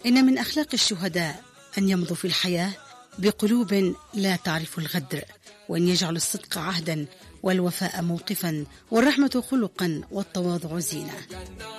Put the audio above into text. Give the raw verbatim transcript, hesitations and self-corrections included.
إن من أخلاق الشهداء أن يمضوا في الحياة بقلوب لا تعرف الغدر، وأن يجعلوا الصدق عهدا والوفاء موقفا والرحمة خلقا والتواضع زينة.